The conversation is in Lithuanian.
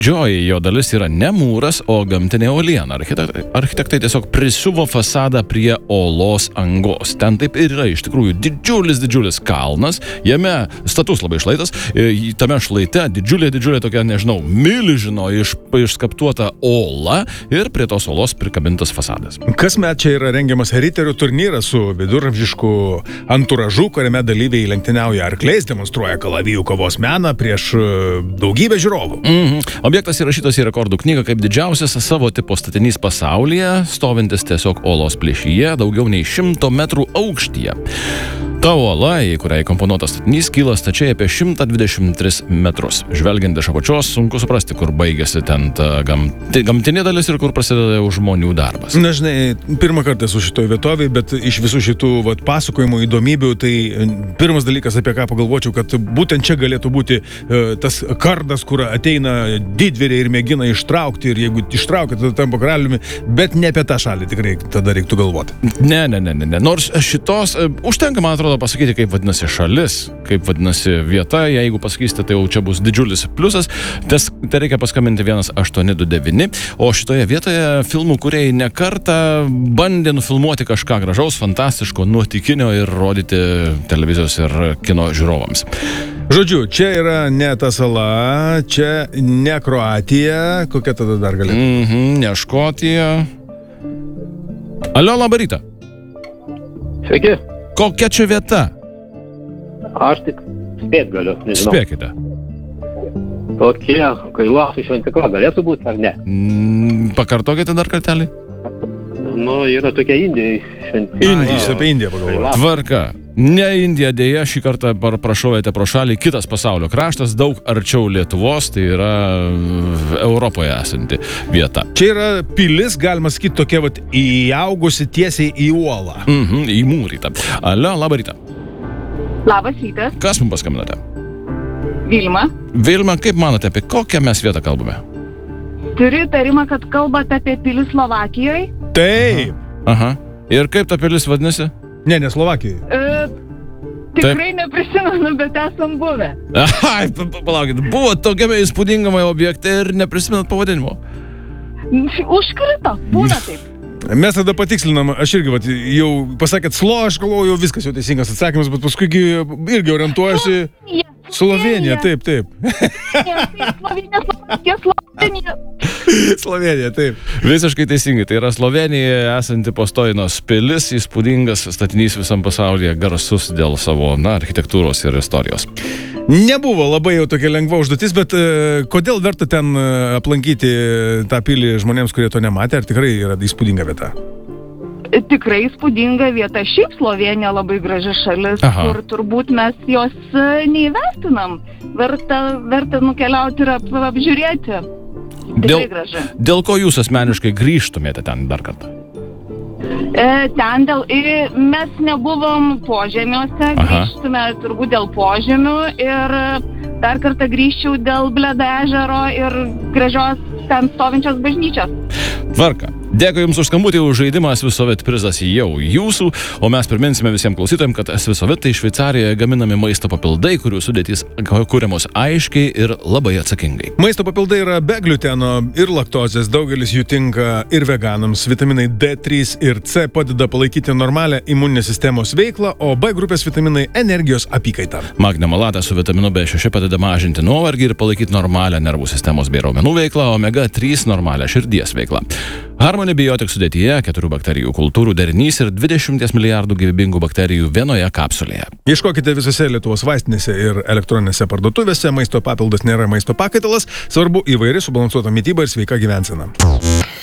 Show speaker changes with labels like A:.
A: Didžioji jo dalis yra ne mūras, o gamtinė uoliena. Architektai tiesiog prisiuvo fasadą prie olos angos. Ten taip ir yra iš tikrųjų didžiulis kalnas, jame status labai šlaitas, tame šlaite didžiulė tokia, nežinau, milžino išskaptuota ola ir prie tos olos prikabintas fasadas.
B: Kasmet čia yra rengiamas riterių turnyras su viduramžišku anturažu, kuriame dalyviai lenktyniauja arkliais, demonstruoja kalavijų kovos meną prieš daugybę žiūrovų.
A: Objektas įrašytas į rekordų knygą kaip didžiausias savo tipo statinys pasaulyje, stovintis tiesiog olos plyšyje, daugiau nei 100 metrų aukštyje. Ta uola, į kurią įkomponuotas statinys, kyla stačiai apie 123 metrus. Žvelgiant iš apačios, sunku suprasti, kur baigėsi ten ta gamtinė dalis ir kur prasideda jau žmonių darbas.
B: Na, žinai, pirmą kartą esu šitoj vietovėj, bet iš visų šitų pasakojimų įdomybių, tai pirmas dalykas, apie ką pagalvočiau, kad būtent čia galėtų būti tas kardas, kur ateina didvyriai ir mėgina ištraukti, ir jeigu ištraukia, tada tampa karaliumi, bet ne apie tą šalį tikrai tada reiktų galvoti.
A: Ne. Nors šitos užtenka, man atrodo, pasakyti, kaip vadinasi šalis, kaip vadinasi vieta. Jeigu pasakysite, tai jau čia bus didžiulis pliusas. Tai reikia paskambinti 1829. O šitoje vietoje filmų kūrėjai ne kartą bandė nufilmuoti kažką gražaus, fantastiško, nuotykinio ir rodyti televizijos ir kino žiūrovams.
B: Žodžiu, čia yra ne ta sala, čia ne Kroatija. Kokia tada dar galėtų?
A: Ne Škotija. Alio, labą rytą.
C: Sveiki.
A: Kokia čia vieta?
C: Aš tik spėt galiu, nežinau.
A: Spėkite.
C: Tokie Kailasų šventykla galėtų būti, ar ne?
A: Pakartokite dar kartelį.
C: Nu, yra tokia Indija šventykla.
B: Indija, apie Indiją pagalvoju.
A: Tvarka. Ne Indija, dėja, šį kartą prašovėte pro šalį, kitas pasaulio kraštas, daug arčiau Lietuvos, tai yra Europoje esanti vieta.
B: Čia yra pilis, galima sakyti, tokia vat įaugusi tiesiai į uolą.
A: Įmūryta. Alio, labą rytą.
D: Labas rytas.
A: Kas mums paskambinote?
D: Vilma.
A: Vilma, kaip manote, apie kokią mes vietą kalbame?
D: Turiu įtarimą, kad kalbate apie pilį Slovakijoje?
B: Taip.
A: Aha. Ir kaip ta pilis vadinasi?
B: Ne Slovakijoje.
D: Tikrai neprisimenu, bet esam buvę.
A: Ai, palaukit, buvo tokiame įspūdingame objekte ir neprisimenat pavadinimo?
D: Užkrito, būna taip.
B: Mes tada patikslinam, aš irgi vat, jau pasakėt aš galvoju, jau viskas jau teisingas atsakymas, bet paskui irgi orientuojasi. Slovenija, taip. Slovenija, taip.
A: Visiškai teisingai, tai yra Slovenija esanti Postojinos pilis, įspūdingas statinys visam pasaulyje, garsus dėl savo, architektūros ir istorijos.
B: Nebuvo labai jau tokia lengva užduotis, bet kodėl verta ten aplankyti tą pilį žmonėms, kurie to nematė, ar tikrai yra įspūdinga vieta?
D: Tikrai įspūdinga vieta. Šiaip Slovenija labai graži šalis, kur turbūt mes jos neįvertinam. Verta nukeliauti ir apžiūrėti. Tikrai graži.
A: Dėl ko jūs asmeniškai grįžtumėte ten dar kartą?
D: Mes nebuvom požemiuose, grįžtume turbūt dėl požemių ir dar kartą grįžčiau dėl Bledo ežero ir gražios ten stovinčios bažnyčios.
A: Tvarka. Dėkui Jums už skambutį, už žaidimą Svisovit prizas jau jūsų, o mes priminsime visiems klausytojams, kad Svisovit tai Šveicarijoje gaminami maisto papildai, kurių sudėtys kuriamos aiškiai ir labai atsakingai.
B: Maisto papildai yra be gliuteno ir laktozės, daugelis jų tinka ir veganams. Vitaminai D3 ir C padeda palaikyti normalią imuninės sistemos veiklą, o B grupės vitaminai energijos apykaitą.
A: Magnio malatas su vitaminu B6 padeda mažinti nuovargį ir palaikyti normalią nervų sistemos bei raumenų veiklą, omega 3 normalią širdies veiklą. Harmony Biotic sudėtyje 4 bakterijų kultūrų derinys ir 20 milijardų gyvybingų bakterijų vienoje kapsulėje.
B: Ieškokite visose Lietuvos vaistinėse ir elektroninėse parduotuvėse. Maisto papildas nėra maisto pakaitalas, svarbu įvairi subalansuota mityba ir sveika gyvensena.